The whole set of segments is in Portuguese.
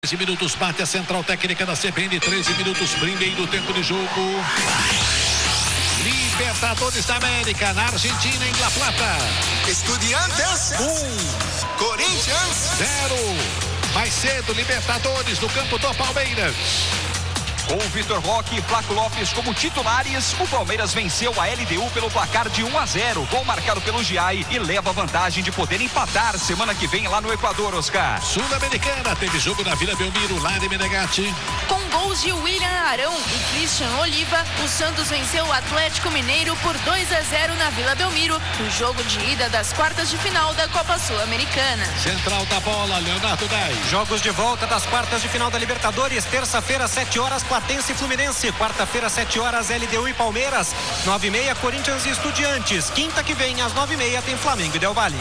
13 minutos, bate a central técnica da CBN, 13 minutos, primeiro tempo de jogo. Libertadores da América, na Argentina, em La Plata. Estudiantes 1, Corinthians 0. Mais cedo, Libertadores no campo do Palmeiras. Com o Vitor Roque e Flaco Lopes como titulares, o Palmeiras venceu a LDU pelo placar de 1-0. Gol marcado pelo Giai e leva a vantagem de poder empatar semana que vem lá no Equador, Oscar. Sul-Americana, teve jogo na Vila Belmiro, lá de Menegatti. Com gols de William Arão e Christian Oliva, o Santos venceu o Atlético Mineiro por 2-0 na Vila Belmiro, no jogo de ida das quartas de final da Copa Sul-Americana. Central da bola, Leonardo Dai. Jogos de volta das quartas de final da Libertadores, terça-feira, 7 horas, Platense e Fluminense. Quarta-feira, 7 horas, LDU e Palmeiras. 9h30, Corinthians e Estudiantes. Quinta que vem, às 9h30, tem Flamengo e Del Valle.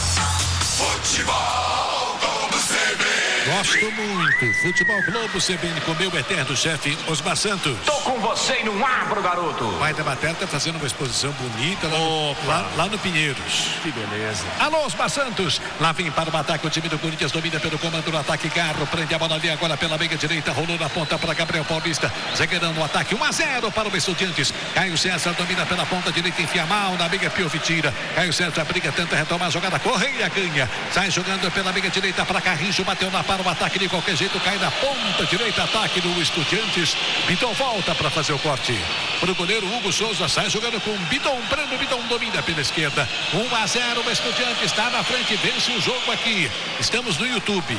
Futebol Globo CBN. Gosto muito. Futebol Globo CBN com meu eterno chefe, Osmar Santos. Tô com você e não abro, garoto. O pai da matéria tá fazendo uma exposição bonita lá no Pinheiros. Que beleza. Alô, Osmar Santos. Lá vem para o ataque o time do Corinthians, domina pelo comando do ataque. Garro prende a bola ali agora pela meia direita. Rolou na ponta para Gabriel Paulista. Zagueirão no ataque. 1-0 para o Estudiantes. Caio César domina pela ponta direita. Enfia mal na meia. Piovi tira. Caio César briga, tenta retomar a jogada. Correia ganha. Sai jogando pela meia direita para Carrijo. Bateu na para o ataque de qualquer jeito. Cai na ponta direita. Ataque do Estudiantes. Bidon volta para fazer o corte. Para o goleiro Hugo Souza. Sai jogando com Bidon. Brando Bidon domina pela esquerda. 1-0. O Estudiantes está na frente. Vence o jogo aqui. Estamos no YouTube.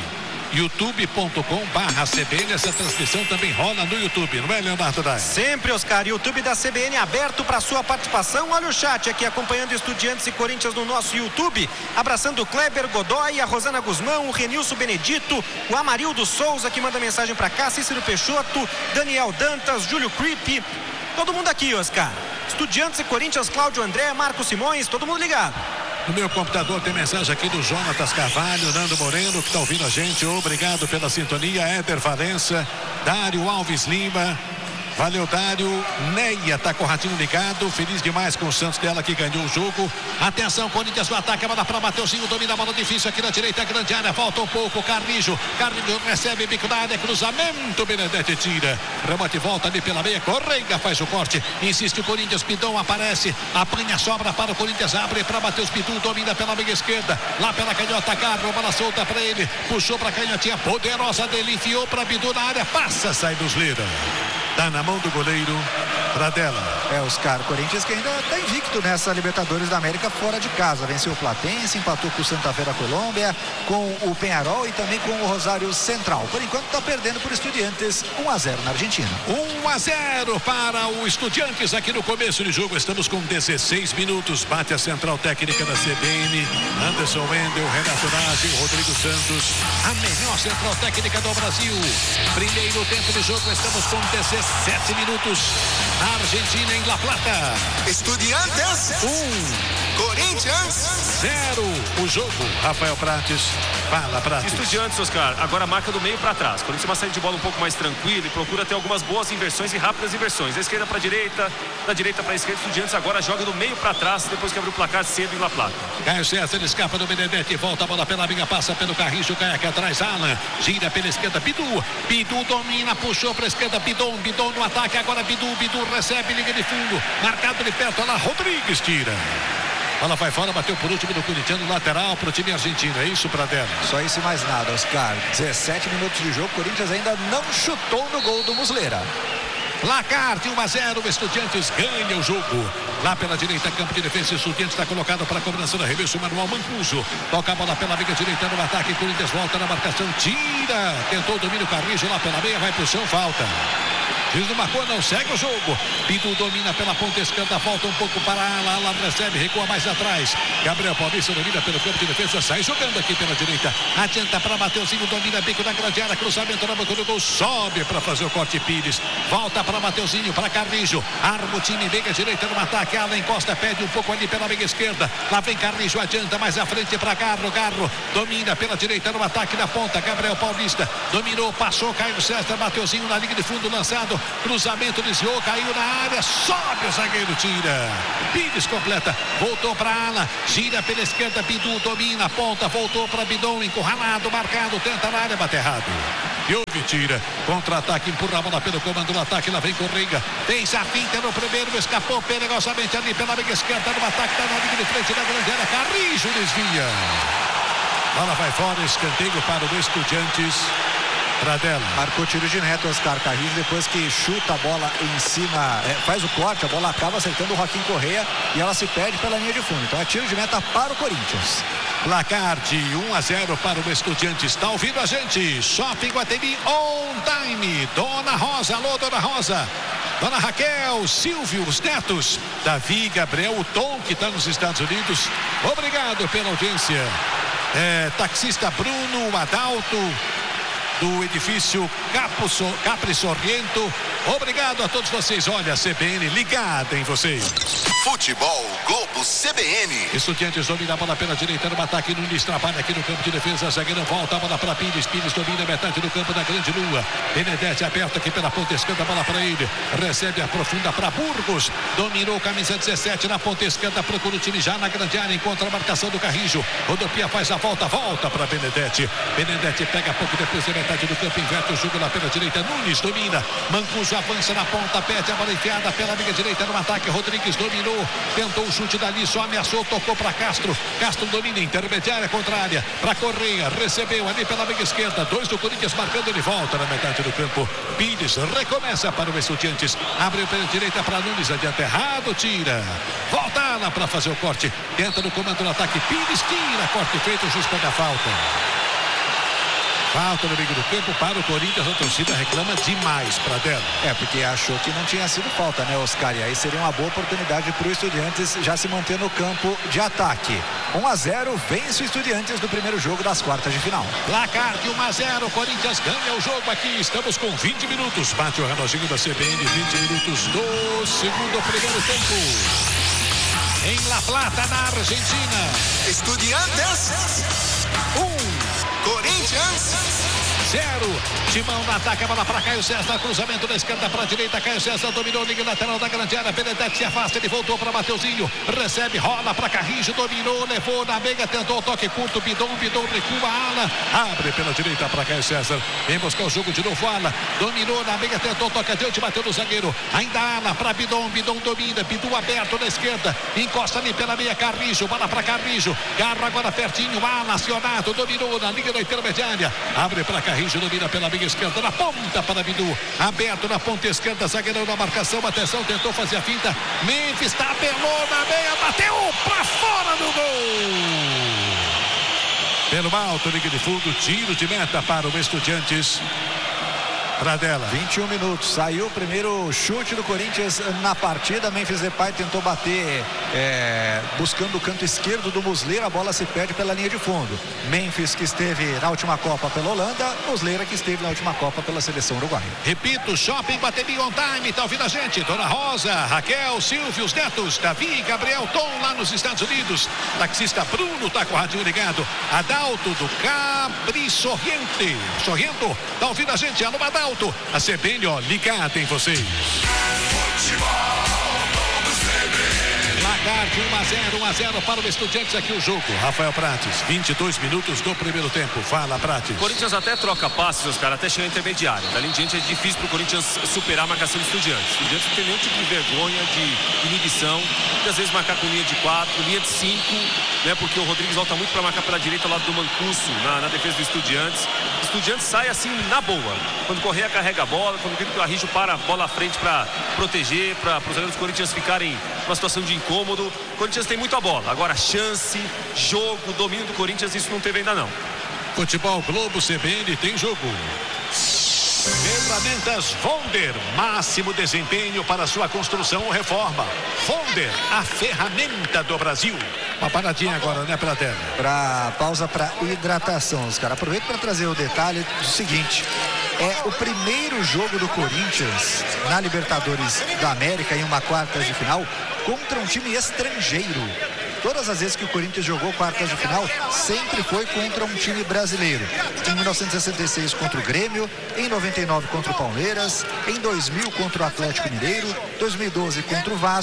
youtube.com/CBN. Essa transmissão também rola no YouTube, não é, Leonardo Dai? Sempre, Oscar. YouTube da CBN aberto para sua participação. Olha o chat aqui acompanhando Estudiantes e Corinthians no nosso YouTube. Abraçando o Kleber Godoy, a Rosana Guzmão, o Renilson Benedito, o Amarildo Souza que manda mensagem para cá, Cícero Peixoto, Daniel Dantas, Júlio Cripe. Todo mundo aqui, Oscar. Estudiantes e Corinthians, Cláudio André, Marcos Simões, todo mundo ligado. No meu computador tem mensagem aqui do Jonatas Carvalho, Nando Moreno, que está ouvindo a gente. Obrigado pela sintonia. Éder Valença, Dário Alves Lima. Valeu, Dário. Neia tá com o ratinho ligado. Feliz demais com o Santos dela que ganhou o jogo. Atenção, Corinthians no ataque. A bola para Mateuzinho. Domina a bola difícil aqui na direita. Grande área. Falta um pouco. Carrijo recebe bico da área. Cruzamento. Benedetti tira. Remate volta ali pela meia. Correia faz o corte. Insiste o Corinthians. Pidão aparece. Apanha a sobra para o Corinthians. Abre para Matheus Pitu. Domina pela meia esquerda. Lá pela canhota. Carro. Bola solta para ele. Puxou para a canhotinha poderosa dele. Enfiou para Bidu na área. Passa, sai dos Lira. Tá na mão do goleiro Pradella. Oscar, Corinthians que ainda está invicto nessa Libertadores da América fora de casa. Venceu o Platense, empatou com o Santa Fé da Colômbia, com o Peñarol e também com o Rosário Central. Por enquanto está perdendo por Estudiantes, 1-0 na Argentina. 1-0 para o Estudiantes aqui no começo de jogo. Estamos com 16 minutos. Bate a central técnica da CBN. Anderson Wendel, Renato Nagi, Rodrigo Santos. A melhor central técnica do Brasil. Primeiro tempo de jogo. Estamos com 17 minutos. Na Argentina, em La Plata. Estudiantes Corinthians 0. O jogo, Rafael Prates. Fala, Prates. Estudiantes, Oscar, agora marca do meio para trás. Corinthians uma saída de bola um pouco mais tranquila e procura ter algumas boas inversões e rápidas inversões. Da esquerda para a direita, da direita para a esquerda. Estudiantes agora joga do meio para trás depois que abriu o placar cedo em La Plata. Caio César escapa do Benedetti, volta a bola pela amiga, passa pelo Carrijo, cai aqui atrás, Alan, gira pela esquerda, Bidu domina, puxou para a esquerda, Bidon no ataque, agora Bidu recebe, liga de fundo, marcado de perto, olha lá, Rodrigues tira. Bola vai fora, bateu por último do Corinthians, lateral para o time argentino, é isso, Pradella? Só isso e mais nada, Oscar. 17 minutos de jogo, Corinthians ainda não chutou no gol do Muslera. Placar de 1-0, o Estudiantes ganha o jogo. Lá pela direita, campo de defesa, o Estudiantes está colocado para a cobrança do arremesso, Manuel Mancuso. Toca a bola pela meia direita no ataque, Corinthians volta na marcação, tira. Tentou o domínio, Carrijo lá pela meia, vai pro chão, falta. Juiz não marcou, não, segue o jogo. Bidu domina pela ponta esquerda, volta um pouco para Ala recebe, recua mais atrás. Gabriel Paulista domina pelo campo de defesa, sai jogando aqui pela direita. Adianta para Mateuzinho, domina bico na grande área, cruzamento na boca do gol, sobe para fazer o corte Pires. Volta para Mateuzinho, para Carrijo. Arma o time, meia direita no ataque. Ala encosta, pede um pouco ali pela meia esquerda. Lá vem Carrijo, adianta mais à frente para Garro domina pela direita no ataque da ponta. Gabriel Paulista dominou, passou, Caio César, Mateuzinho na linha de fundo lançado. Cruzamento, desviou, caiu na área, sobe o zagueiro, tira. Pires completa, voltou para Ala, gira pela esquerda, Bidu domina, ponta, voltou para Bidon, encurralado, marcado, tenta na área, bate errado. tira. Contra-ataque, empurra a bola pelo comando do ataque. Lá vem Correia. Fez a finta no primeiro, escapou perigosamente ali pela meia esquerda. No ataque, tá na linha de frente da grande área. Carrijo desvia. Bola vai fora, escanteio para o Estudiantes. Pradella. Marcou tiro de meta Oscar Carrijo, depois que chuta a bola em cima, faz o corte, a bola acaba acertando o Joaquim Correia e ela se perde pela linha de fundo. Então é tiro de meta para o Corinthians. Placar de 1-0 para o Estudiantes. Está ouvindo a gente? Shopping Guatemi On Time. Dona Rosa, alô Dona Rosa. Dona Raquel, Silvio, os netos, Davi, Gabriel, o Tom, que está nos Estados Unidos. Obrigado pela audiência. Taxista Bruno, Adalto, do edifício Capri Sorrento. Obrigado a todos vocês. Olha, a CBN ligada em vocês. Futebol Globo CBN. Estudiantes domina a bola pela direita no ataque. Nunes trabalha aqui no campo de defesa. Zagueiro volta a bola para Pires. Pires domina a metade do campo da Grande Lua. Benedetti aberto aqui pela ponta esquerda. A bola para ele. Recebe a profunda para Burgos. Dominou camisa 17 na ponta esquerda. Procura o time já na grande área. Encontra a marcação do Carrijo. Rodopia faz a volta. Volta para Benedetti. Benedetti pega pouco depois da metade do campo. Inverte o jogo lá pela direita. Nunes domina. Mancuso avança na ponta. Pede a bola enfiada pela amiga direita no ataque. Rodrigues dominou. Tentou o chute dali, só ameaçou, tocou para Castro. Castro domina, intermediária contrária para Correia, recebeu ali pela meia esquerda. 2 do Corinthians marcando, ele volta na metade do campo. Pires recomeça para o Estudiantes. Abre pela direita para Nunes, adianta errado, tira. Volta lá para fazer o corte. Tenta no comando do ataque. Pires tira, corte feito, o juiz pega a falta. Falta no meio do campo para o Corinthians. A torcida reclama demais, Pradella. Porque achou que não tinha sido falta, né, Oscar? E aí seria uma boa oportunidade para o Estudiantes já se manter no campo de ataque. 1-0, vence o Estudiantes no primeiro jogo das quartas de final. Placar de 1-0, Corinthians ganha o jogo aqui. Estamos com 20 minutos. Bate o reloginho da CBN, 20 minutos do segundo primeiro tempo. Em La Plata, na Argentina. Estudiantes 1, Corinthians 0. Timão no ataque, a bola para Caio César, cruzamento da esquerda para a direita. Caio César dominou, liga lateral da grande área. Benedetti se afasta, ele voltou para Mateuzinho, recebe, rola para Carrijo, dominou, levou na meia, tentou o toque curto. Bidon recua a ala, abre pela direita para Caio César, vem buscar o jogo de novo. Ala dominou na meia, tentou o toque adiante, bateu no zagueiro. Ainda ala para Bidon domina, Bidu aberto na esquerda, encosta ali pela meia. Carrijo, bola para Carrijo, Garra agora pertinho, ala acionado, dominou na linha da intermediária, abre para Carrijo, domina pela meia esquerda, na ponta para Bidu, aberto na ponta esquerda, zagueirão na marcação, atenção, tentou fazer a finta, Memphis tabelou na meia, bateu para fora do gol. Pelo alto, liga de fundo, tiro de meta para o Estudiantes. Pradella. 21 minutos, saiu o primeiro chute do Corinthians na partida. Memphis Depay tentou bater buscando o canto esquerdo do Muslera, a bola se perde pela linha de fundo. Memphis, que esteve na última Copa pela Holanda, Muslera, que esteve na última Copa pela seleção uruguaia. Repito, Shopping Guatemi On Time, tá ouvindo a gente? Dona Rosa, Raquel, Silvio, os netos, Davi, Gabriel, Tom lá nos Estados Unidos. Taxista Bruno tá com o radinho ligado. Adalto do Capri Sorrento, tá ouvindo a gente? Alô, Adalto. A CBN, ó, ligada em vocês. Placar de 1-0 para o Estudiantes aqui o jogo. Rafael Prates, 22 minutos do primeiro tempo. Fala, Prates. O Corinthians até troca passes, os caras, até chegar intermediário. Dali em diante é difícil para o Corinthians superar a marcação do Estudiantes. O Estudiantes não tem nenhum tipo de vergonha, de inibição. Muitas vezes marcar com linha de 4, linha de 5, né? Porque o Rodrigues volta muito para marcar pela direita ao lado do Mancuso na defesa do Estudiantes. O Estudiantes sai assim na boa. Quando Correia carrega a bola, quando o Carrijo para a bola à frente para proteger, para os jogadores do Corinthians ficarem numa situação de incômodo. O Corinthians tem muita bola. Agora, chance, jogo, domínio do Corinthians, isso não teve ainda não. Futebol Globo CBN tem jogo. Ferramentas Vonder, máximo desempenho para sua construção ou reforma. Vonder, a ferramenta do Brasil. Uma paradinha agora, né, Pradella? Para pausa para hidratação, os caras. Aproveito para trazer o detalhe do seguinte: é o primeiro jogo do Corinthians na Libertadores da América em uma quartas de final contra um time estrangeiro. Todas as vezes que o Corinthians jogou quartas de final, sempre foi contra um time brasileiro. Em 1966 contra o Grêmio, em 99 contra o Palmeiras, em 2000 contra o Atlético Mineiro, 2012 contra o Vasco,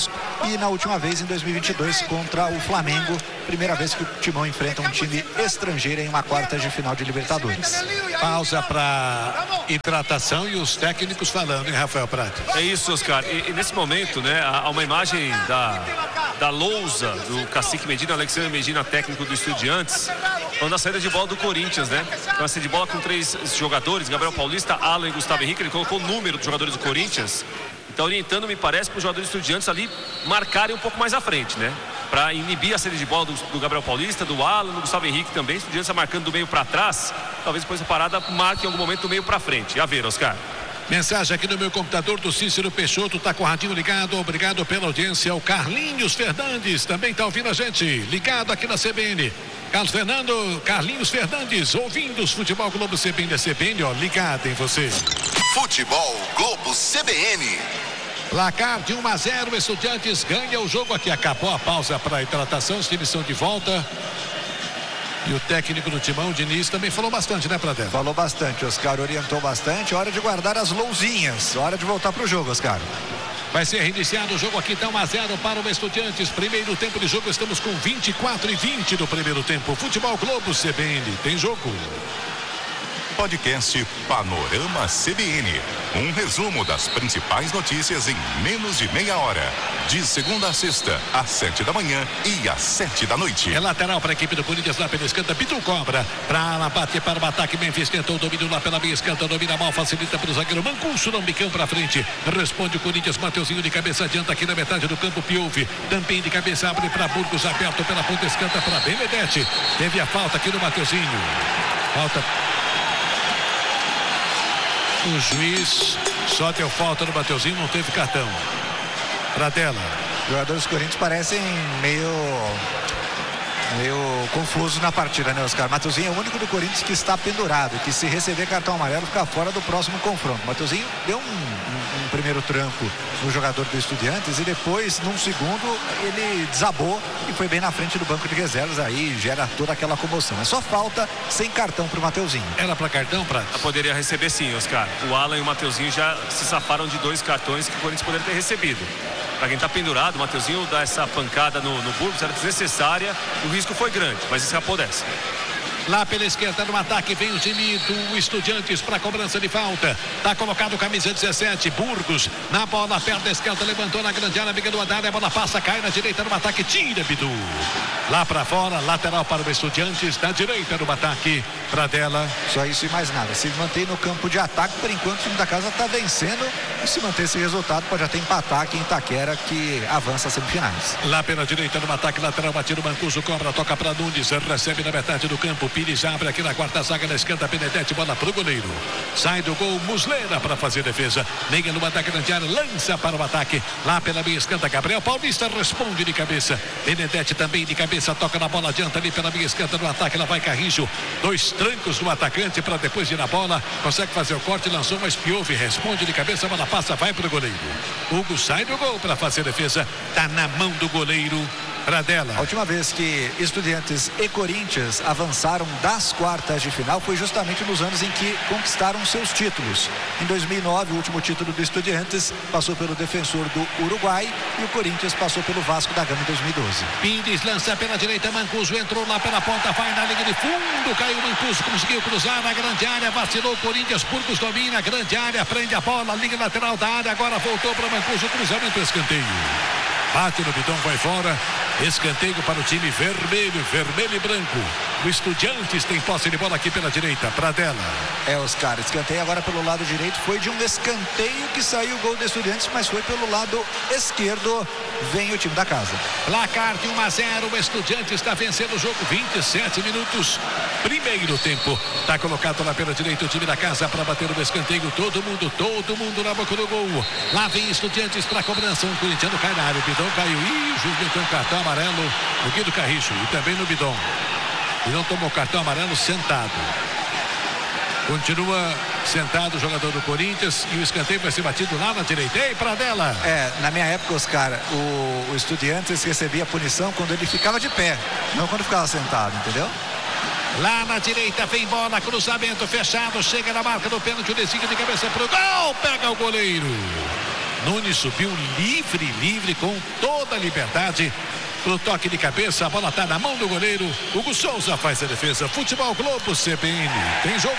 e na última vez em 2022 contra o Flamengo. Primeira vez que o Timão enfrenta um time estrangeiro em uma quarta de final de Libertadores. Pausa para hidratação e os técnicos falando, hein, Rafael Prati? É isso, Oscar. E nesse momento, né, há uma imagem da lousa do Cacique Medina, Alexandre Medina, técnico do Estudiantes, falando da saída de bola do Corinthians, né? Uma saída de bola com 3 jogadores, Gabriel Paulista, Alan e Gustavo Henrique. Ele colocou o número dos jogadores do Corinthians. Então, orientando, me parece, para os jogadores do Estudiantes ali marcarem um pouco mais à frente, né? Para inibir a saída de bola do Gabriel Paulista, do Alan, do Gustavo Henrique também. Estudiantes está marcando do meio para trás. Talvez depois da parada marque em algum momento do meio para frente. A ver, Oscar. Mensagem aqui no meu computador do Cícero Peixoto, tá com o radinho ligado, obrigado pela audiência. O Carlinhos Fernandes também tá ouvindo a gente, ligado aqui na CBN. Carlinhos Fernandes, ouvindo os Futebol Globo CBN da CBN, ó, ligado em você. Futebol Globo CBN. Placar de 1-0, Estudiantes ganha o jogo aqui. Acabou a pausa para a hidratação, os times estão de volta. E o técnico do Timão, Diniz, também falou bastante, né, Pradel? Falou bastante, Oscar orientou bastante. Hora de guardar as lousinhas, hora de voltar para o jogo, Oscar. Vai ser reiniciado o jogo aqui, então 1-0 para o Estudiantes. Primeiro tempo de jogo, estamos com 24:20 do primeiro tempo. Futebol Globo CBN, tem jogo. Podcast Panorama CBN. Um resumo das principais notícias em menos de meia hora. De segunda a sexta, às 7 da manhã e às 7 da noite. É lateral para a equipe do Corinthians lá pela esquerda. Bidu cobra. Para ela bater para o ataque. Memphis tentou o domínio lá pela minha esquerda. Domina mal, facilita para o zagueiro Mancuso. Não bicão para frente. Responde o Corinthians. Mateuzinho de cabeça adianta aqui na metade do campo. Piove. Também de cabeça abre para Burgos. Aberto pela ponta esquerda para Benedetti. Teve a falta aqui no Mateuzinho. Falta. O juiz só deu falta no Mateuzinho, não teve cartão. Pradella. Os jogadores do Corinthians parecem meio confusos na partida, né, Oscar? Mateuzinho é o único do Corinthians que está pendurado, que se receber cartão amarelo fica fora do próximo confronto. Mateuzinho deu um primeiro tranco no jogador do Estudiantes e depois, num segundo, ele desabou e foi bem na frente do banco de reservas, aí gera toda aquela comoção. É só falta, sem cartão pro Mateuzinho. Era para cartão, Prato? Poderia receber sim, Oscar. O Alan e o Mateuzinho já se safaram de 2 cartões que o Corinthians poderia ter recebido. Para quem está pendurado, o Mateuzinho dá essa pancada no Burgos, era desnecessária, o risco foi grande, mas escapou dessa. Lá pela esquerda no ataque vem o time do Estudiantes para cobrança de falta. Tá colocado camisa 17, Burgos. Na bola, perna esquerda, levantou na grande área, amiga do Haddad, a bola passa, cai na direita no ataque, tira Bidu. Lá para fora, lateral para o Estudiantes, na direita no ataque, Pradella. Só isso e mais nada. Se mantém no campo de ataque, por enquanto o time da casa está vencendo. E se manter esse resultado, pode até empatar aqui em Itaquera, que avança às semifinais. Lá pela direita no ataque, lateral batido, Mancuso cobra, toca para Nunes, recebe na metade do campo. Pires abre aqui na quarta zaga na esquerda, Benedetti, bola pro goleiro. Sai do gol, Muslera para fazer defesa. Liga no ataque grande área, lança para o ataque. Lá pela minha esquerda, Gabriel Paulista responde de cabeça. Benedetti também de cabeça, toca na bola, adianta ali pela minha esquerda no ataque. Lá vai Carrijo, 2 trancos do atacante para depois ir na bola. Consegue fazer o corte, lançou, mas Piove responde de cabeça, a bola passa, vai pro goleiro. Hugo sai do gol para fazer defesa. Tá na mão do goleiro. Pradella. A última vez que Estudiantes e Corinthians avançaram das quartas de final foi justamente nos anos em que conquistaram seus títulos. Em 2009, o último título do Estudiantes passou pelo Defensor do Uruguai e o Corinthians passou pelo Vasco da Gama em 2012. Pires lança pela direita, Mancuso entrou lá pela ponta, vai na linha de fundo, caiu Mancuso, conseguiu cruzar na grande área, vacilou Corinthians, Burgos domina a grande área, prende a bola, linha lateral da área, agora voltou para Mancuso, cruzamento, escanteio. Bate no bidão, vai fora. Escanteio para o time vermelho e branco. O Estudiantes tem posse de bola aqui pela direita. Pradella. Oscar, escanteio agora pelo lado direito. Foi de um escanteio que saiu o gol do Estudiantes, mas foi pelo lado esquerdo. Vem o time da casa. Placar de 1-0. O Estudiantes está vencendo o jogo. 27 minutos. Primeiro tempo. Está colocado lá pela direita o time da casa para bater o escanteio. Todo mundo na boca do gol. Lá vem Estudiantes para a cobrança. Um corintiano cai na área. O Bidon caiu. O juiz meteu um cartão amarelo no Guido Carricho e também no Bidon. Bidon tomou cartão amarelo sentado. Continua sentado o jogador do Corinthians e o escanteio vai ser batido lá na direita. Ei, Pradella! Na minha época, Oscar, o Estudiantes recebia punição quando ele ficava de pé, não quando ficava sentado, entendeu? Lá na direita vem bola, cruzamento fechado, chega na marca do pênalti, o desvio de cabeça pro gol, pega o goleiro. Nunes subiu livre com toda a liberdade. Pro toque de cabeça, a bola está na mão do goleiro. Hugo Souza faz a defesa. Futebol Globo CBN. Tem jogo.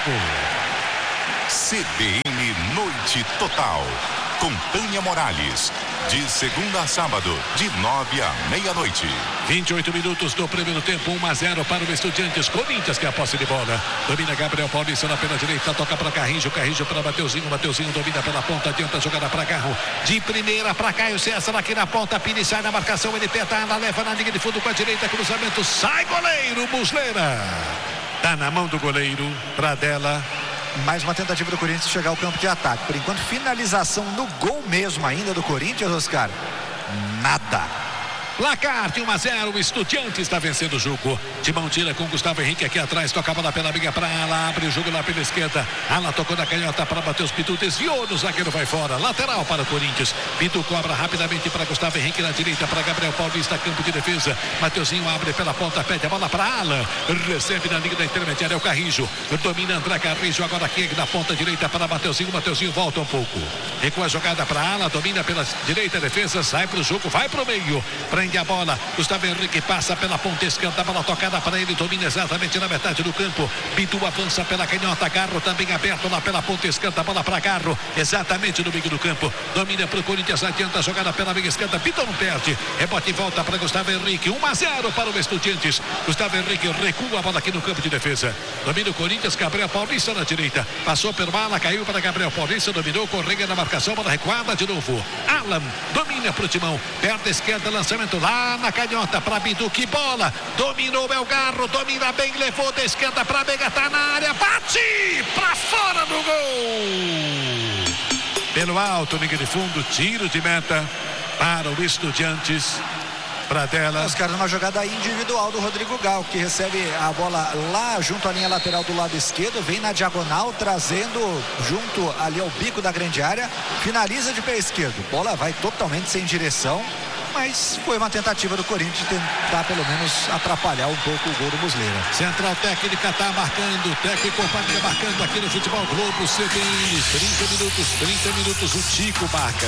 CBN Noite Total. Com Tânia Morales. De segunda a sábado, de 9 à meia-noite. 28 minutos do primeiro tempo, 1-0 para o Estudiantes. Corinthians que é a posse de bola. Domina Gabriel Paulista na pela direita, toca para Carrijo para Mateuzinho. Mateuzinho domina pela ponta, adianta a jogada para Garro. De primeira para Caio César aqui na ponta. Pini sai na marcação, ele tenta, ela leva na linha de fundo com a direita, cruzamento, sai goleiro, Muslera. Tá na mão do goleiro, Pradella. Mais uma tentativa do Corinthians de chegar ao campo de ataque. Por enquanto, finalização no gol mesmo ainda do Corinthians, Oscar. Nada. Placar de 1-0, o Estudiantes está vencendo o jogo. Timão tira com Gustavo Henrique aqui atrás, toca a bola pela amiga para Ala, abre o jogo lá pela esquerda. Ala tocou na canhota para Matheus Pitu, desviou no zagueiro, vai fora. Lateral para o Corinthians. Pitu cobra rapidamente para Gustavo Henrique na direita, para Gabriel Paulista, campo de defesa. Mateuzinho abre pela ponta, pede a bola para Ala, recebe na linha da intermediária, é o Carrijo. Domina André Carrijo, agora aqui na ponta direita para Mateuzinho. Mateuzinho volta um pouco. Recua a jogada para Ala, domina pela direita, defesa, sai para o jogo, vai para o meio. Prende a bola, Gustavo Henrique passa pela ponta esquerda, a bola tocada para ele, domina exatamente na metade do campo. Pitu avança pela canhota, Garro também aberto lá pela ponta esquerda, a bola para Garro, exatamente no meio do campo, domina para o Corinthians, adianta a jogada pela meia esquerda, Pitu não perde, rebote e volta para Gustavo Henrique, 1-0 para o Estudiantes. Gustavo Henrique recua a bola aqui no campo de defesa, domina o Corinthians, Gabriel Paulista na direita, passou por bala, caiu para Gabriel Paulista, dominou, Correia na marcação, bola recuada de novo, Alan domina para o Timão, perto da esquerda, lançamento lá na canhota para Bidu, que bola, dominou Belgarro, domina bem, levou da esquerda para Veiga, tá na área, bate para fora do gol, pelo alto, linha de fundo, tiro de meta para o Estudiantes. Pradella. Os caras numa jogada individual do Rodrigo Gal, que recebe a bola lá junto à linha lateral do lado esquerdo, vem na diagonal, trazendo junto ali ao bico da grande área, finaliza de pé esquerdo, bola vai totalmente sem direção, mas foi uma tentativa do Corinthians de tentar pelo menos atrapalhar um pouco o gol do Muslera. Central técnica está marcando, técnico companhia marcando aqui no Futebol Globo CBN, 30 minutos, o Tico marca.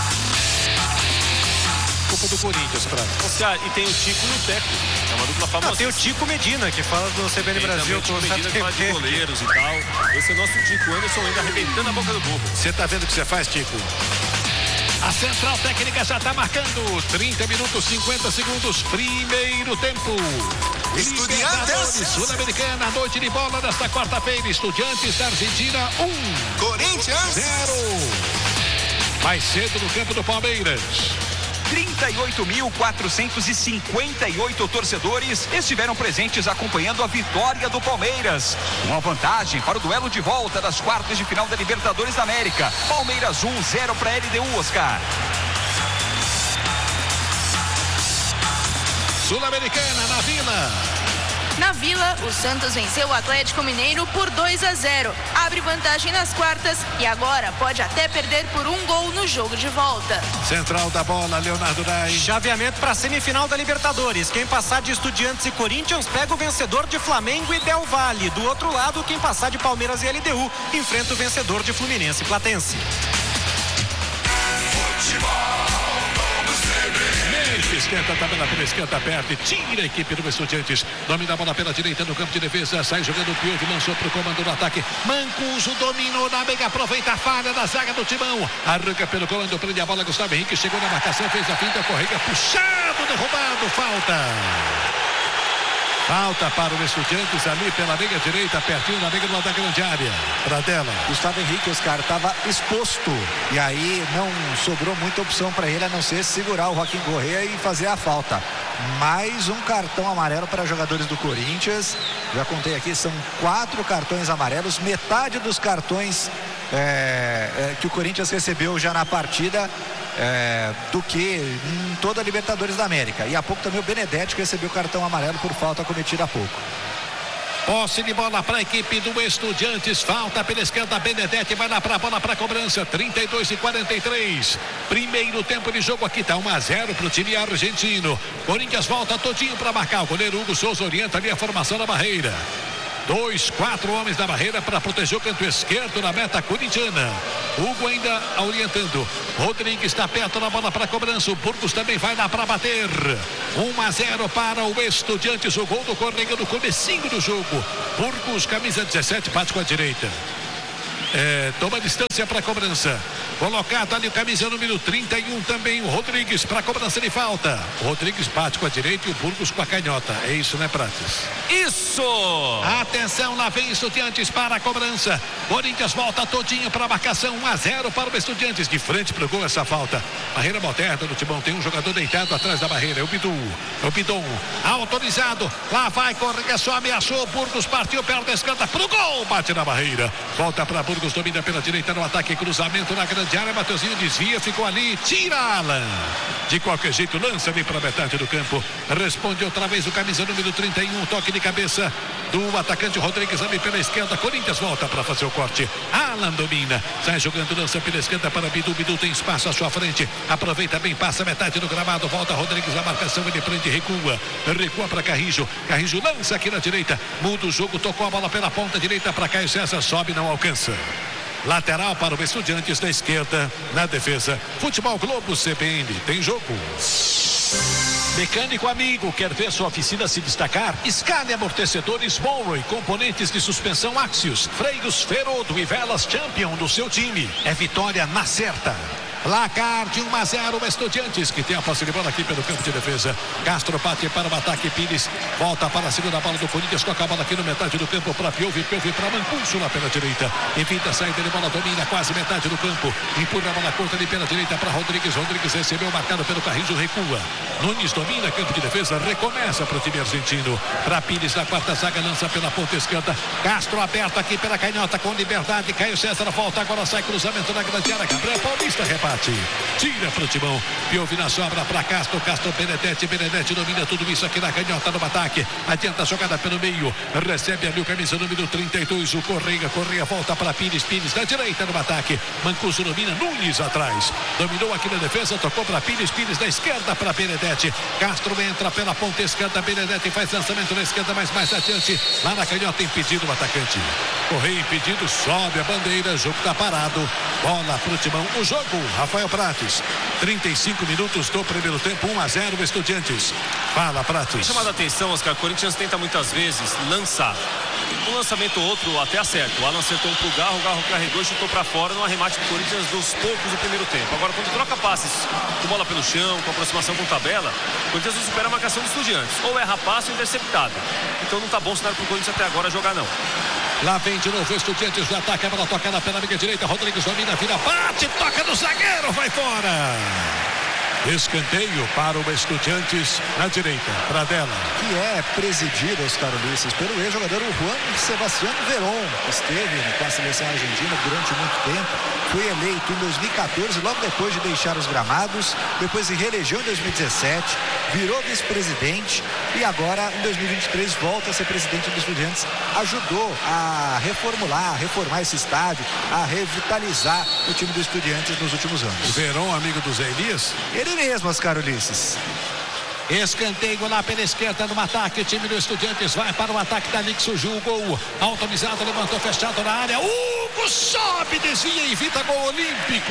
Culpa do Corinthians, Oscar, e tem o Tico e o Teco. É uma dupla famosa. Tem o Tico Medina, que fala do CBN Brasil. O Tico Medina que fala de goleiros e tal. Esse é o nosso Tico Anderson, ainda arrebentando a boca do burro. Você tá vendo o que você faz, Tico? A central técnica já está marcando. 30 minutos, 50 segundos, primeiro tempo. Estudiantes. Sul-Americana, noite de bola desta quarta-feira. Estudiantes da Argentina, 1. Corinthians 0. Mais cedo no campo do Palmeiras. 38.458 torcedores estiveram presentes acompanhando a vitória do Palmeiras. Uma vantagem para o duelo de volta das quartas de final da Libertadores da América. Palmeiras 1-0 para a LDU, Oscar. Sul-Americana na Vila. Na Vila, o Santos venceu o Atlético Mineiro por 2-0. Abre vantagem nas quartas e agora pode até perder por 1 gol no jogo de volta. Central da bola, Leonardo Dai. Chaveamento para a semifinal da Libertadores. Quem passar de Estudiantes e Corinthians pega o vencedor de Flamengo e Del Valle. Do outro lado, quem passar de Palmeiras e LDU enfrenta o vencedor de Fluminense e Platense. Esquenta, tabela pela esquerda, perde, tira a equipe do Estudiantes, domina a bola pela direita no campo de defesa, sai jogando o Piovi, lançou para o comando do ataque, Mancuso dominou na mega, aproveita a falha da zaga do Timão, arranca pelo comando, prende a bola, Gustavo Henrique chegou na marcação, fez a finta, Correia, puxado, derrubado, falta para o Estudiantes ali pela meia direita, pertinho da meia do lado da grande área. Pradella. Gustavo Henrique, Oscar, estava exposto e aí não sobrou muita opção para ele a não ser segurar o Joaquim Correa e fazer a falta. Mais um cartão amarelo para jogadores do Corinthians. Já contei aqui, são 4 cartões amarelos, metade dos cartões que o Corinthians recebeu já na partida. Do que em toda a Libertadores da América. E há pouco também o Benedetti que recebeu cartão amarelo por falta cometida há pouco. Posse de bola para a equipe do Estudiantes, falta pela esquerda, Benedetti vai lá para a bola para a cobrança, 32-43, primeiro tempo de jogo aqui, tá 1-0 para o time argentino. Corinthians volta todinho para marcar, o goleiro Hugo Souza orienta ali a formação da barreira. 4 homens da barreira para proteger o canto esquerdo na meta corintiana. Hugo ainda orientando. Rodrigues está perto da bola para cobrança. O Burgos também vai lá para bater. 1-0 para o Estudiantes. O gol do Correia no comecinho do jogo. Burgos, camisa 17, bate com a direita. Toma distância para a cobrança. Colocado ali o camisa número 31 também, o Rodrigues para a cobrança de falta. O Rodrigues bate com a direita e o Burgos com a canhota. É isso, né, Prates? Isso! Atenção, lá vem Estudiantes para a cobrança. Corinthians volta todinho para a marcação. 1-0 para o Estudiantes. De frente pro gol essa falta. Barreira moderna no Timão. Tem um jogador deitado atrás da barreira. É o Bidu. É o Bidon. Autorizado. Lá vai Correia, só ameaçou. Burgos partiu perto da esquerda pro gol. Bate na barreira. Volta para Burgos, domina pela direita no ataque. Cruzamento na grande área. Mateuzinho desvia, ficou ali. Tira Alan. De qualquer jeito, lança bem para a metade do campo. Responde outra vez o camisa número 31. Toque de cabeça do atacante Rodrigues ali pela esquerda. Corinthians volta para fazer o corte. Alan domina. Sai jogando, lança pela esquerda para Bidu. Bidu tem espaço à sua frente. Aproveita bem, passa a metade do gramado. Volta Rodrigues na marcação. Ele prende, recua. Recua para Carrijo. Carrijo lança aqui na direita. Muda o jogo. Tocou a bola pela ponta direita para Caio César. Sobe, não alcança. Lateral para o Estudiantes da esquerda. Na defesa. Futebol Globo CBN. Tem jogo. Mecânico amigo, quer ver sua oficina se destacar? Scania Amortecedores Monroe, componentes de suspensão Axios, freios Ferodo e velas Champion do seu time. É vitória na certa. Placar de 1-0, Estudiantes, que tem a posse de bola aqui pelo campo de defesa. Castro bate para o ataque, Pires volta para a segunda bola do Corinthians, toca a bola aqui no metade do campo para Piove para Mancuso lá pela direita. Evita a saída de bola, domina quase metade do campo. Empurra a bola curta ali pela direita para Rodrigues. Rodrigues recebeu, marcado pelo Carrijo, recua. Nunes domina, campo de defesa, recomeça para o time argentino. Para Pires na quarta zaga, lança pela ponta esquerda. Castro aberto aqui pela canhota com liberdade. Caio César volta, agora sai cruzamento na grande área. Gabriel Paulista reparte. Tira pro Timão. Piove na sobra para Castro. Castro Benedetti domina tudo isso aqui na canhota no ataque. Adianta a jogada pelo meio. Recebe ali o camisa número 32. O Correia volta para Pires. Pires na direita no ataque. Mancuso domina. Nunes atrás. Dominou aqui na defesa. Tocou para Pires. Pires da esquerda para Benedetti. Castro entra pela ponta esquerda. Benedetti faz lançamento na esquerda, mas mais adiante. Lá na canhota impedido o atacante. Correia impedido. Sobe a bandeira. O jogo está parado. Bola pro Timão. O jogo. Rafael Prates, 35 minutos do primeiro tempo, 1-0 Estudiantes. Fala, Prates. Chamada a atenção, Oscar, Corinthians tenta muitas vezes lançar. Um lançamento outro até acerta. O Alan acertou um pro Garro, o Garro carregou e chutou para fora no arremate do Corinthians dos poucos do primeiro tempo. Agora, quando troca passes com bola pelo chão, com aproximação com tabela, o Corinthians não supera a marcação dos Estudiantes. Ou erra passe ou interceptado. Então não tá bom cenário pro Corinthians até agora jogar, não. Lá vem de novo Estudiantes no ataque, a bola tocada pela amiga direita, Rodrigues domina, vira, bate, toca no zagueiro, vai fora. Escanteio para o Estudiantes na direita, Pradella. Que é presidido, Oscar Ulisses, pelo ex-jogador Juan Sebastián Verón, que esteve com a seleção argentina durante muito tempo. Foi eleito em 2014, logo depois de deixar os gramados, depois se reelegeu em 2017, virou vice-presidente e agora em 2023 volta a ser presidente dos Estudiantes. Ajudou a reformar esse estádio, a revitalizar o time dos Estudiantes nos últimos anos. O Verón, amigo do Zé Elias? Ele mesmo, Oscar Ulisses. Escanteio lá pela esquerda no ataque. O time do Estudiantes vai para o ataque. Dali que surgiu o gol. Autorizado, levantou fechado na área. Hugo sobe, desvia e evita gol olímpico.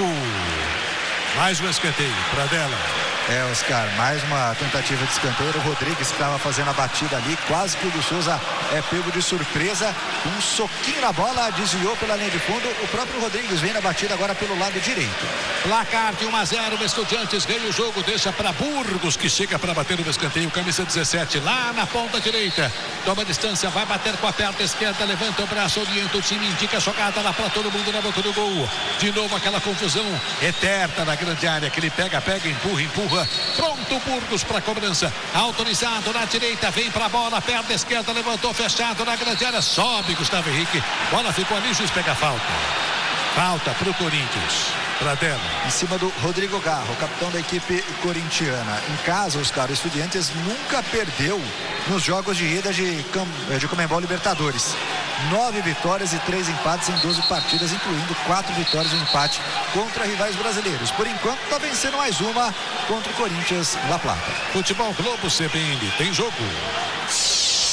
Mais um escanteio, Pradella. Oscar, mais uma tentativa de escanteio. O Rodrigues estava fazendo a batida ali, quase que o Hugo Souza é pego de surpresa. Um soquinho na bola, desviou pela linha de fundo. O próprio Rodrigues vem na batida agora pelo lado direito. Placar de 1-0, Estudiantes ganha o jogo, deixa para Burgos, que chega para bater no escanteio. Camisa 17 lá na ponta direita. Toma distância, vai bater com a perna esquerda, levanta o braço, orienta o time, indica a jogada lá para todo mundo na boca do gol. De novo aquela confusão eterna na grande área, que ele pega, empurra. Pronto, Burgos para cobrança. Autorizado na direita, vem para a bola, perna esquerda, levantou fechado na grande área, sobe Gustavo Henrique. Bola ficou ali, juiz pega a falta. Falta para o Corinthians. Pradella. Em cima do Rodrigo Garro, capitão da equipe corintiana. Em casa, Oscar, o Estudiantes nunca perdeu nos jogos de ida de Conmebol Libertadores. 9 vitórias e 3 empates em 12 partidas, incluindo 4 vitórias e um empate contra rivais brasileiros. Por enquanto, está vencendo mais uma contra o Corinthians La Plata. Futebol Globo CBN, tem jogo.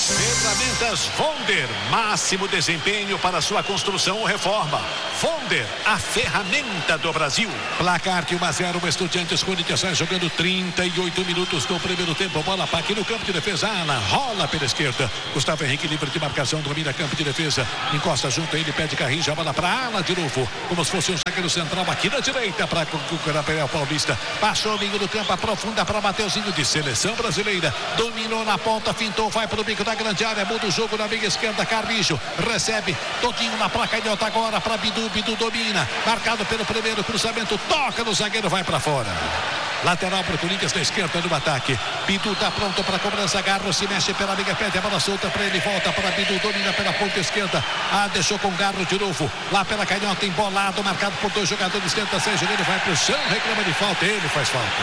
Ferramentas Vonder, máximo desempenho para sua construção ou reforma. Vonder, a ferramenta do Brasil. Placar de 1-0, o Estudiantes. Corinthians sai jogando 38 minutos do primeiro tempo. Bola para aqui no campo de defesa. Alan rola pela esquerda. Gustavo Henrique livre de marcação, domina campo de defesa. Encosta junto a ele, pede Carrinho, a bola para Alan de novo. Como se fosse um zagueiro central aqui na direita para o Paulista. Passou o meio do campo, aprofunda para Mateuzinho de seleção brasileira. Dominou na ponta, fintou, vai para o bico da grande área, muda o jogo na meia esquerda. Carrijo recebe todinho na placa de alta agora para Bidu. Bidu domina, marcado pelo primeiro cruzamento, toca no zagueiro, vai para fora. Lateral para o Corinthians na esquerda no ataque. Bidu está pronto para a cobrança. Garro se mexe pela meia, pede a bola solta para ele, volta para Bidu, domina pela ponta esquerda. Deixou com Garro de novo. Lá pela canhota, embolado, marcado por dois jogadores. Tenta sair, ele vai para o chão, reclama de falta, ele faz falta.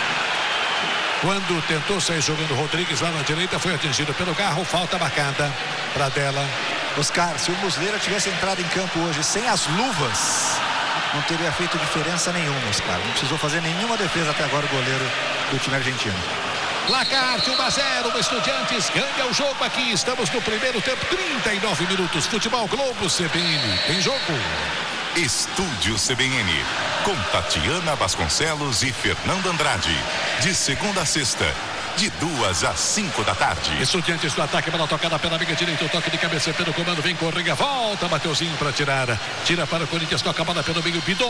Quando tentou sair jogando Rodrigues lá na direita, foi atingido pelo Garro, falta marcada para dela. Oscar, se o Muslera tivesse entrado em campo hoje sem as luvas, não teria feito diferença nenhuma, Oscar. Não precisou fazer nenhuma defesa até agora o goleiro do time argentino. Placar de 1-0, o Estudiantes ganha o jogo aqui. Estamos no primeiro tempo, 39 minutos. Futebol Globo CBN, tem jogo. Estúdio CBN, com Tatiana Vasconcelos e Fernando Andrade. De segunda a sexta, de 2 às 5 da tarde. Estudiantes do ataque, bola tocada pela amiga direita, o toque de cabeça pelo comando, vem Correia, volta, Mateuzinho para tirar. Tira para o Corinthians, toca a bola pelo meio, Bidon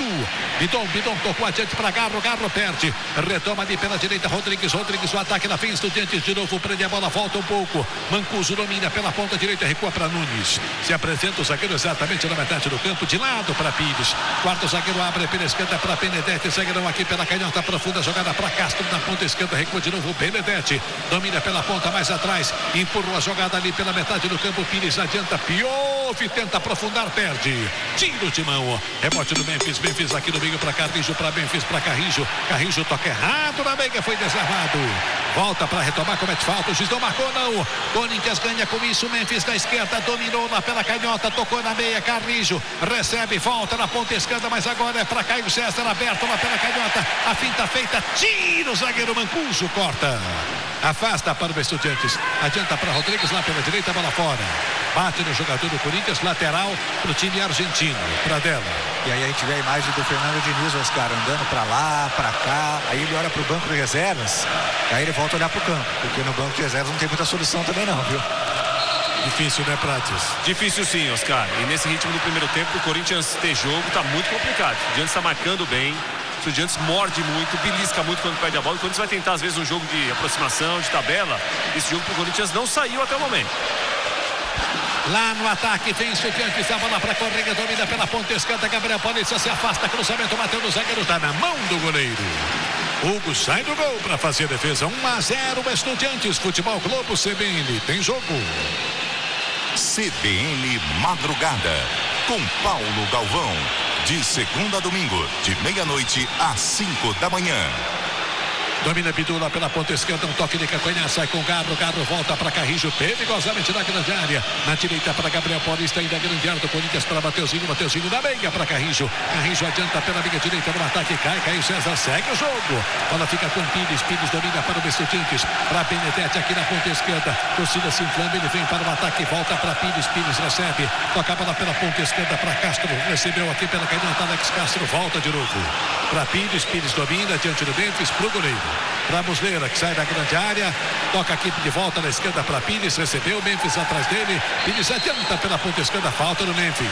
tocou adiante para Garro perde. Retoma ali pela direita, Rodrigues, o ataque na frente, Estudiantes de novo, prende a bola, volta um pouco. Mancuso domina pela ponta direita, recua para Nunes. Se apresenta o zagueiro exatamente na metade do campo, de lado para Pires. Quarto zagueiro abre pela esquerda para Benedetti, zagueirão aqui pela canhota profunda, jogada para Castro na ponta esquerda, recua de novo. Benedetti domina pela ponta mais atrás, empurrou a jogada ali pela metade do campo. Pires adianta, Piove tenta aprofundar, perde, tiro de mão, rebote do Memphis aqui no meio para Carrijo, para Memphis, para Carrijo toca errado na meia, foi desarmado, volta para retomar, comete falta, o juiz não marcou não. Corinthians ganha com isso. Memphis da esquerda dominou lá pela canhota, tocou na meia, Carrijo recebe, volta na ponta esquerda, mas agora é para Caio César, aberto lá pela canhota, a finta feita, tira o zagueiro Mancuso, corta, afasta para o Estudiantes, adianta para Rodrigues lá pela direita, bola fora, bate no jogador do Corinthians, lateral para o time argentino, para dela. E aí a gente vê a imagem do Fernando Diniz, Oscar, andando para lá, para cá, aí ele olha para o banco de reservas, aí ele volta a olhar para o campo, porque no banco de reservas não tem muita solução também não, viu? Difícil, né, Prates? Difícil sim, Oscar, e nesse ritmo do primeiro tempo o Corinthians ter jogo está muito complicado. O Estudiantes está marcando bem, o Estudiantes morde muito, belisca muito quando perde a bola. O Corinthians vai tentar às vezes um jogo de aproximação, de tabela. Esse jogo pro Corinthians não saiu até o momento. Lá no ataque tem Estudiantes, a bola para Correia, domina pela ponta esquerda, Gabriel Paulista se afasta, cruzamento, bateu no zagueiro, tá na mão do goleiro. Hugo sai do gol para fazer a defesa. 1-0 Estudiantes. Futebol Globo CBN, tem jogo. CBN Madrugada, com Paulo Galvão. De segunda a domingo, de meia-noite às 5 da manhã. Domina Bidula pela ponta esquerda, um toque de calcanhar, sai com Garro volta para Carrijo, perigosamente na grande área, na direita para Gabriel Paulista, ainda grande área do Corinthians para Mateuzinho na meia para Carrijo adianta pela meia direita no ataque, Caio César segue o jogo, bola fica com Pires domina para o Estudiantes, para Benedetti aqui na ponta esquerda, torcida se inflama, ele vem para o ataque, volta para Pires recebe, toca a bola pela ponta esquerda para Castro, recebeu aqui pela canhota, Alex Castro volta de novo para Pires domina diante do Memphis pro goleiro. Para Muslera, que sai da grande área, toca aqui de volta na esquerda para Pires, recebeu o Memphis atrás dele, Pires adianta pela ponta esquerda, falta do Memphis,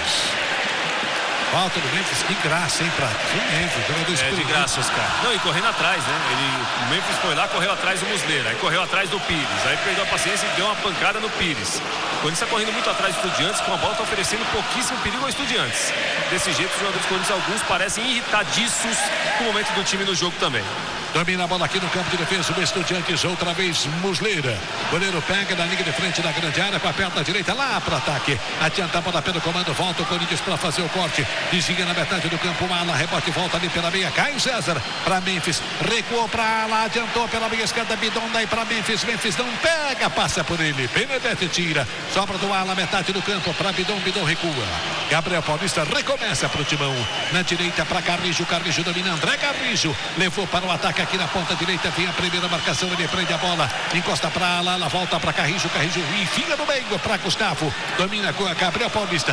que graça, hein, Prato? De graça, Oscar. Não, e correndo atrás, né? O Memphis foi lá, correu atrás do Muslera, aí correu atrás do Pires, aí perdeu a paciência e deu uma pancada no Pires. Quando está correndo muito atrás do Estudiantes, com a bola está oferecendo pouquíssimo perigo ao Estudiantes. Desse jeito, os jogadores do Corinthians, alguns parecem irritadiços com o momento do time no jogo também. Domina a bola aqui no campo de defesa, o Estudiantes, outra vez Muslera. Goleiro pega na linha de frente da grande área, com a perna direita lá para ataque. Adianta a bola pelo comando, volta o Corinthians para fazer o corte. desvia na metade do campo, ala, rebote, volta ali pela meia, Caio César para Memphis, recuou para ala, adiantou pela meia esquerda, Bidon daí para Memphis não pega, passa por ele, Benedetti tira, sobra do ala, metade do campo para Bidon recua, Gabriel Paulista recomeça para o timão, na direita para Carrijo domina, André Carrijo, levou para o ataque aqui na ponta direita, vem a primeira marcação, ele prende a bola, encosta para ala, volta para Carrijo enfia no meio para Gustavo, domina com a Gabriel Paulista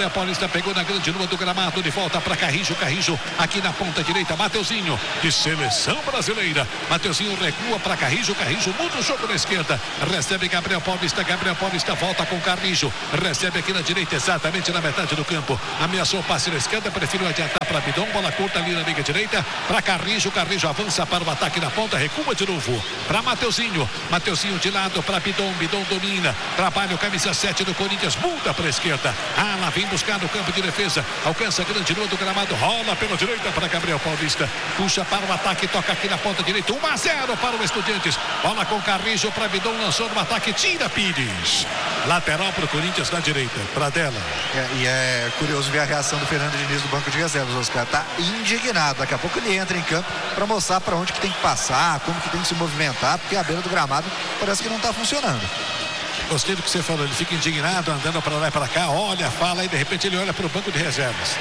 pegou na grande lua do gramado, de volta para Carrijo aqui na ponta direita, Mateuzinho de seleção brasileira, Mateuzinho recua para Carrijo muda o jogo na esquerda, recebe Gabriel Paulista volta com Carrijo, recebe aqui na direita, exatamente na metade do campo, ameaçou o passe na esquerda, preferiu adiantar para Bidon, bola curta ali na meia direita, para Carrijo avança para o ataque na ponta, recua de novo, para Mateuzinho de lado para Bidon domina, trabalha o camisa 7 do Corinthians, muda para a esquerda, ala vem buscar no campo de defesa, alcança a grande lua do gramado, rola pela direita para Gabriel Paulista, puxa para o ataque, toca aqui na ponta direita, 1-0 para o Estudiantes, bola com Carrijo para Bidon, lançou no ataque, tira Pires, lateral para o Corinthians na direita, Pradella. E é curioso ver a reação do Fernando Diniz do banco de reservas, Oscar, tá indignado, daqui a pouco ele entra em campo para mostrar para onde que tem que passar, como que tem que se movimentar, porque a beira do gramado parece que não está funcionando. Gostei do que você falou, ele fica indignado, andando para lá e para cá, olha, fala e de repente ele olha para o banco de reservas.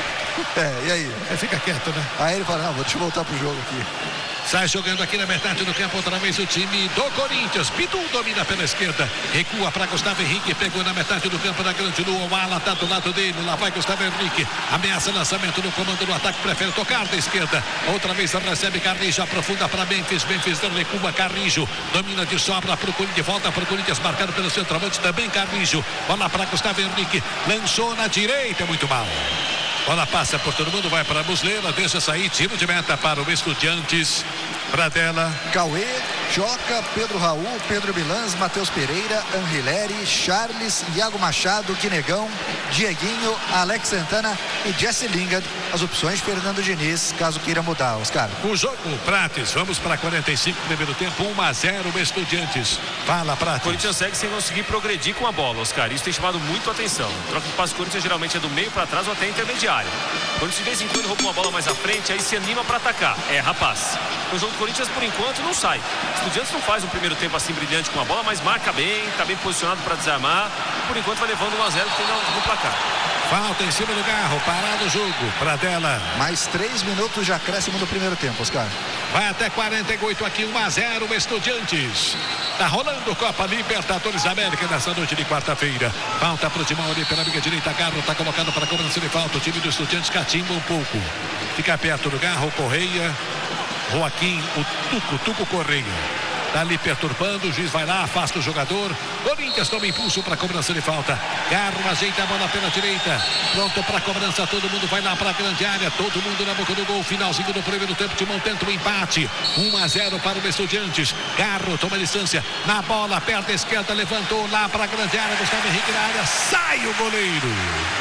E aí? Fica quieto, né? Aí ele fala, não, deixa eu voltar pro jogo aqui. Sai jogando aqui na metade do campo outra vez o time do Corinthians. Bidu domina pela esquerda. Recua para Gustavo Henrique. Pegou na metade do campo da grande lua. O ala está do lado dele. Lá vai Gustavo Henrique. Ameaça lançamento no comando do ataque. Prefere tocar da esquerda. Outra vez recebe Carrijo. Aprofunda para Memphis. Recua Carrijo. Domina de sobra para o Corinthians. Volta para o Corinthians. Marcado pelo centroavante também Carrijo. Bola para Gustavo Henrique. Lançou na direita. Muito mal. Bola passa por todo mundo, vai para a Muslera, deixa sair, tiro de meta para o Estudiantes. Pradella, Cauê, Joca, Pedro Raul, Pedro Milans, Matheus Pereira, Anrileri, Charles, Iago Machado, Quinegão, Dieguinho, Alex Santana e Jesse Lingard. As opções Fernando Diniz, caso queira mudar, Oscar. O jogo, Prates, vamos para 45 primeiro tempo, 1-0 Estudiantes. Fala, Prates. O Corinthians segue sem conseguir progredir com a bola, Oscar. Isso tem chamado muito a atenção. Troca de passe do Corinthians geralmente é do meio para trás ou até intermediário. Quando de vez em quando rouba uma bola mais à frente, aí se anima para atacar. Rapaz. O jogo do Corinthians, por enquanto, não sai. O Estudiantes não faz um primeiro tempo assim brilhante com a bola, mas marca bem, está bem posicionado para desarmar. Por enquanto vai levando 1-0 que tem no placar. Falta em cima do Garro, parado o jogo, Pradella. Mais 3 minutos de acréscimo do primeiro tempo, Oscar. Vai até 48 aqui, 1-0 Estudiantes. Tá rolando Copa Libertadores América nessa noite de quarta-feira. Falta pro timão ali pela linha direita, Garro tá colocado para cobrança de falta. O time do Estudiantes catimba um pouco. Fica perto do Garro, Correia, Joaquim, o Tuco Correia. Tá ali perturbando, o juiz vai lá, afasta o jogador. Corinthians toma impulso para cobrança de falta. Garro ajeita a bola pela direita. Pronto para cobrança, todo mundo vai lá para a grande área. Todo mundo na boca do gol. Finalzinho do primeiro tempo, Timão tenta o empate. 1-0 para o Estudiantes. Garro toma distância na bola, perna esquerda, levantou lá para a grande área. Gustavo Henrique na área, sai o goleiro.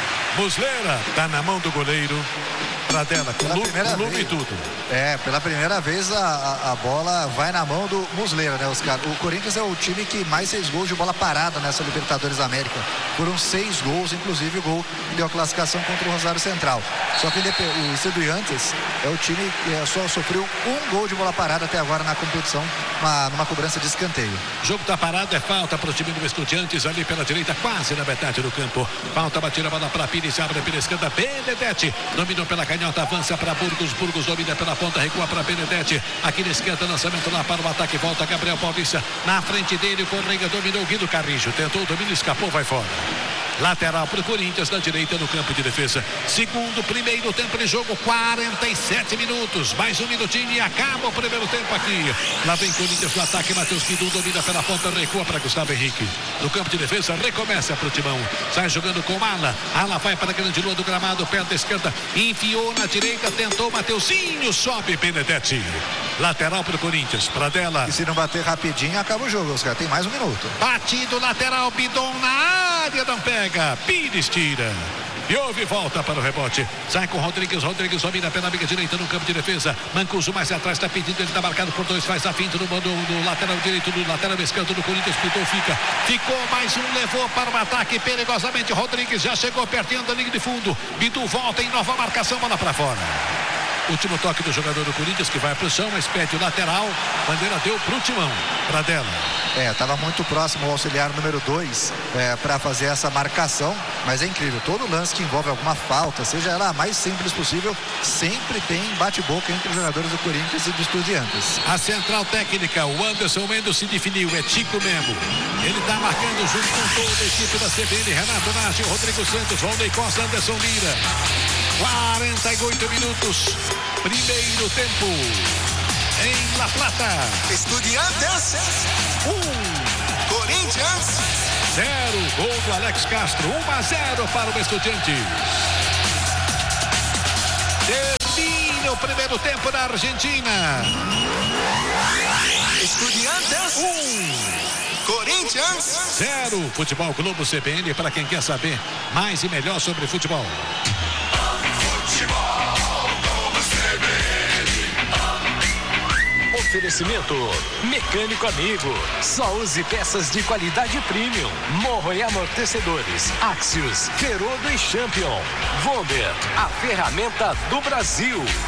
Muslera tá na mão do goleiro. Pradella, com lume e tudo. Pela primeira vez a bola vai na mão do Muslera, né, Oscar? O Corinthians é o time que mais fez gols de bola parada nessa Libertadores da América. Foram 6 gols, inclusive o gol que deu a classificação contra o Rosário Central. Só que o Estudiantes é o time que só sofreu 1 gol de bola parada até agora na competição, numa cobrança de escanteio. O jogo tá parado, é falta para o time do Estudiantes ali pela direita, quase na metade do campo. Falta, batida a bola para Pires, abre pela esquerda, Benedetti dominou pela canhota, avança para Burgos domina pela ponta, recua para Benedetti, aqui na esquerda, lançamento lá para o ataque, volta Gabriel Paulista, na frente dele, o Correia dominou, Guido Carrijo, tentou o domínio, escapou, vai fora. Lateral para o Corinthians na direita no campo de defesa. Primeiro tempo de jogo, 47 minutos. Mais um minutinho e acaba o primeiro tempo aqui. Lá vem Corinthians no ataque, Matheus Bidu domina pela ponta, recua para Gustavo Henrique. No campo de defesa, recomeça para o Timão. Sai jogando com Ala. Ala vai para a grande lua do gramado, perna esquerda, enfiou na direita, tentou Mateuzinho, sobe Benedetti. Lateral para o Corinthians, Pradella. E se não bater rapidinho, acaba o jogo, Oscar. Tem mais um minuto. Batido lateral, Bidon na área, não pega. Pires tira. Piove volta para o rebote. Sai com Rodrigues. Rodrigues domina pela amiga direita no campo de defesa. Mancuso mais atrás, está pedindo. Ele está marcado por 2. Faz a finta no lateral direito, no lateral esquerdo do Corinthians. Pitou, fica. Ficou mais um. Levou para o ataque perigosamente. Rodrigues já chegou pertinho da linha de fundo. Bidu volta em nova marcação. Bola para fora. Último toque do jogador do Corinthians que vai para o chão, mas pede o lateral. Bandeira deu para o Timão. Pradella. Estava muito próximo o auxiliar número 2 para fazer essa marcação, mas é incrível, todo lance que envolve alguma falta, seja ela a mais simples possível, sempre tem bate-boca entre os jogadores do Corinthians e do Estudiantes. A central técnica, o Anderson Mendes se definiu, é Tico Memo. Ele está marcando junto com toda a equipe da CBN, Renato Nacho, Rodrigo Santos, Valnei Costa, Anderson Lira. 48 minutos, primeiro tempo em La Plata. Estudiantes 1, Corinthians 0, gol do Alex Castro, 1-0 para o Estudiantes. Termina o primeiro tempo na Argentina. Estudiantes Corinthians 0, Futebol Globo CBN para quem quer saber mais e melhor sobre futebol. Oferecimento Mecânico Amigo. Só use peças de qualidade premium. Morro e amortecedores. Axios, Ferodo e Champion. Vonder, a ferramenta do Brasil.